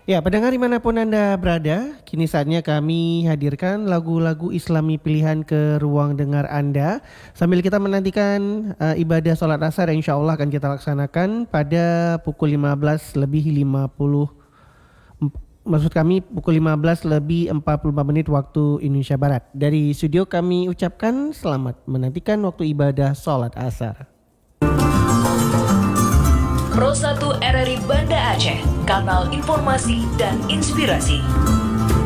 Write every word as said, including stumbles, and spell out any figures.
Ya, pendengar dimanapun Anda berada, kini saatnya kami hadirkan lagu-lagu Islami pilihan ke ruang dengar Anda. Sambil kita menantikan uh, ibadah sholat asar yang insya Allah akan kita laksanakan pada pukul lima belas lebih lima puluh. Maksud kami pukul lima belas lebih empat puluh empat menit waktu Indonesia Barat. Dari studio kami ucapkan selamat menantikan waktu ibadah sholat asar. Pro satu R R I Banda Aceh, kanal informasi dan inspirasi.